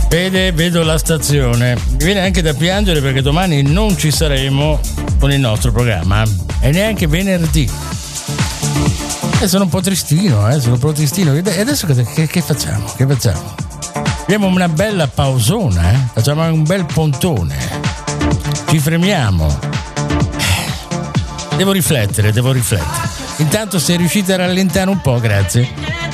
Vedo la stazione. Mi viene anche da piangere perché domani non ci saremo con il nostro programma e neanche venerdì. Sono un po' tristino, E adesso che facciamo? Abbiamo una bella pausona, Facciamo un bel pontone. Ci fremiamo. Devo riflettere. Intanto se riuscite a rallentare un po', grazie.